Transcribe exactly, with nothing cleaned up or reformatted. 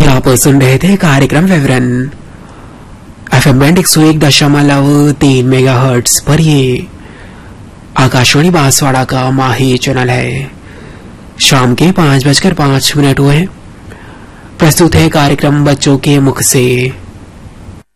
आप सुन रहे थे कार्यक्रम विवरण एफ एम बैंड एक सौ एक दशमलव तीन मेगा हर्ट्स पर। ये आकाशवाणी बांसवाड़ा का माही चैनल है। शाम के पांच बजकर पांच मिनट हुए। प्रस्तुत है कार्यक्रम बच्चों के मुख से।